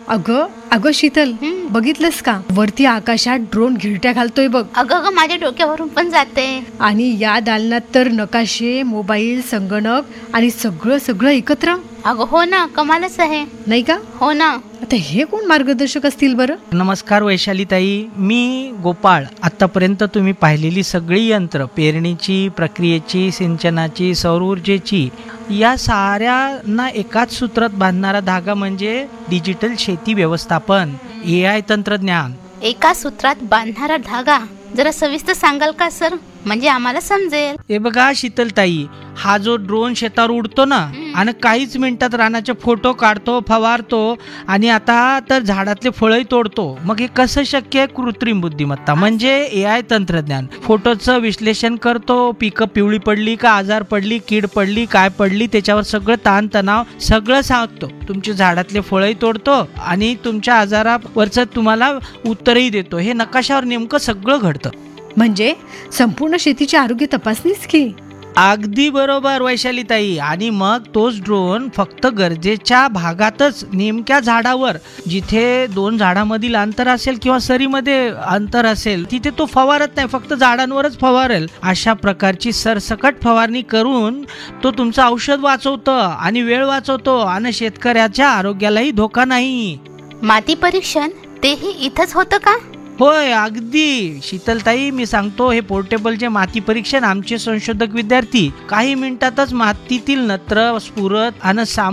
अगं अगं शीतल, बघितलंस का वरती आकाशात ड्रोन घिरट्या घालतोय बघ. अगं माझ्या डोक्यावरून पण जाते. आणि या दालनात तर नकाशे, मोबाईल, संगणक आणि सगळं सगळं एकत्र. अगं हो ना, कमालच आहे. नाही का? हो ना. आता हे कोण मार्गदर्शक असतील बरं? नमस्कार वैशालीताई, मी गोपाळ. आतापर्यंत तुम्ही पाहिलेली सगळी यंत्र, पेरणीची, प्रक्रियेची, सिंचनाची, सौर ऊर्जेची, या साऱ्यांना एकाच सूत्रात बांधणारा धागा म्हणजे डिजिटल शेती व्यवस्थापन, AI तंत्रज्ञान. एका सूत्रात बांधणारा धागा, जरा सविस्तर सांगाल का सर? म्हणजे आम्हाला समजेल. हे बघा शीतलताई, हा जो ड्रोन शेतावर उडतो ना आणि काहीच मिनिटात रानाचे फोटो काढतो, फवारतो आणि आता तर झाडातले फळही तोडतो. मग हे कसं शक्य आहे? कृत्रिम बुद्धिमत्ता म्हणजे AI तंत्रज्ञान. फोटोचं विश्लेषण करतो, पिकं पिवळी पडली का, आजार पडली, कीड पडली, काय पडली, त्याच्यावर सगळं ताणतणाव सगळं सांगतो. तुमच्या झाडातले फळही तोडतो आणि तुमच्या आजारावरचं तुम्हाला उत्तरही देतो. हे नकाशावर नेमकं सगळं घडतं. म्हणजे संपूर्ण शेतीची आरोग्य तपासणीच की. अगदी बरोबर वैशालीताई. आणि मग तोच ड्रोन फक्त गरजेच्या भागातच, नेमक्या झाडावर, जिथे 2 झाडामधील अंतर असेल किंवा सरीमध्ये अंतर असेल, तिथे तो फवारत नाही, फक्त झाडांवरच फवारेल. अशा प्रकारची सरसकट फवारणी करून तो तुमचं औषध वाचवतो आणि वेळ वाचवतो आणि शेतकऱ्याच्या आरोग्यालाही धोका नाही. माती परीक्षण तेही इथंच होतं का? होय, अगदी शीतलताई, मी सांगतो, हे पोर्टेबल जे माती परीक्षण, आमचे संशोधक विद्यार्थी काही मिनिटातच मातीतील नत्र, स्फुरद आणि